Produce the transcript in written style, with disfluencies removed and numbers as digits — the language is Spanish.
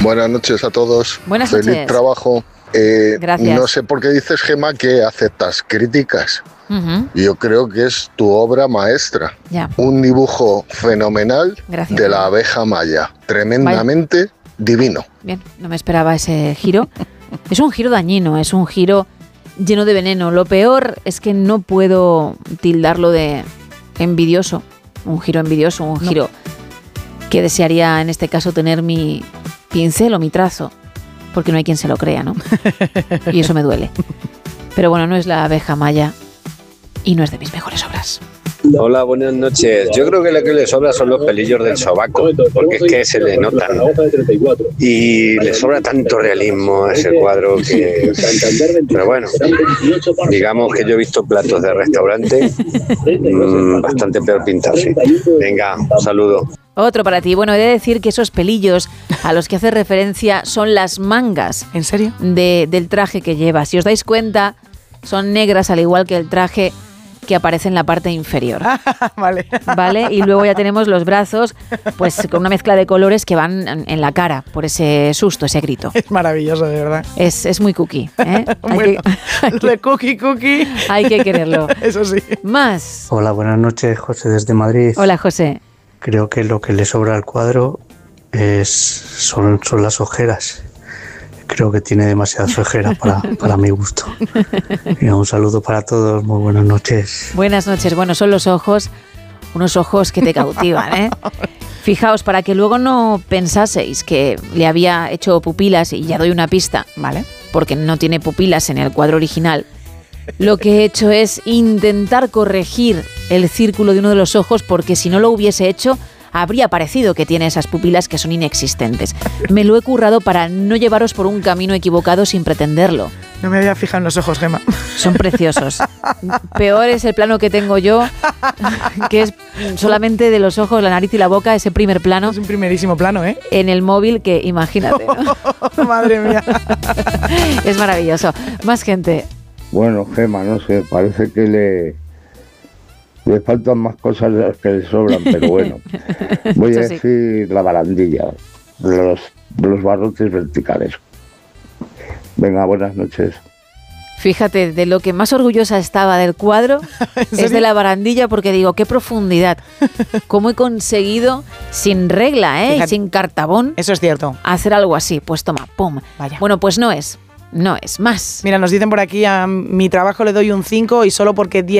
Buenas noches a todos. Buenas Feliz noches. trabajo. Gracias. No sé por qué dices, Gemma, que aceptas críticas. Uh-huh. Yo creo que es tu obra maestra. Ya. Un dibujo fenomenal. Gracias. De la abeja maya. Tremendamente divino. Bien, no me esperaba ese giro. Es un giro dañino, es un giro lleno de veneno. Lo peor es que no puedo tildarlo de envidioso. Un giro envidioso, un giro que desearía en este caso tener mi pincel o mi trazo. Porque no hay quien se lo crea, ¿no? Y eso me duele. Pero bueno, no es la abeja maya y no es de mis mejores obras. Hola, buenas noches. Yo creo que lo que le sobra son los pelillos del sobaco, porque es que se le notan. Y le sobra tanto realismo a ese cuadro que... Pero bueno, digamos que yo he visto platos de restaurante bastante peor pintados. Sí. Venga, un saludo. Otro para ti. Bueno, he de decir que esos pelillos a los que hace referencia son las mangas. ¿En serio? Del traje que lleva. Si os dais cuenta, son negras al igual que el traje que aparece en la parte inferior. Vale. ¿Vale? Y luego ya tenemos los brazos, pues con una mezcla de colores que van en la cara, por ese susto, ese grito. Es maravilloso, de verdad. Es muy cookie, ¿eh? Bueno, de cookie. Hay que quererlo. Eso sí. Más. Hola, buenas noches, José desde Madrid. Hola, José. Creo que lo que le sobra al cuadro son las ojeras. Creo que tiene demasiadas ojeras para mi gusto. Y un saludo para todos, muy buenas noches. Buenas noches. Bueno, son los ojos, unos ojos que te cautivan, ¿eh? Fijaos, para que luego no pensaseis que le había hecho pupilas, y ya doy una pista, ¿vale? Porque no tiene pupilas en el cuadro original. Lo que he hecho es intentar corregir el círculo de uno de los ojos, porque si no lo hubiese hecho, habría parecido que tiene esas pupilas que son inexistentes. Me lo he currado para no llevaros por un camino equivocado sin pretenderlo. No me había fijado en los ojos, Gemma. Son preciosos. Peor es el plano que tengo yo, que es solamente de los ojos, la nariz y la boca, ese primer plano. Es un primerísimo plano, ¿eh? En el móvil que, imagínate, ¿no? Madre mía. Es maravilloso. Más gente. Bueno, Gemma, no sé, parece que le faltan más cosas de las que le sobran, pero bueno. Voy a decir la barandilla, de los barrotes verticales. Venga, buenas noches. Fíjate, de lo que más orgullosa estaba del cuadro es de la barandilla, porque digo, qué profundidad. Cómo he conseguido, sin regla, y sin cartabón, eso es cierto, hacer algo así. Pues toma, pum. Vaya. Bueno, pues no es más. Mira, nos dicen por aquí, a mi trabajo le doy un 5 y solo porque 10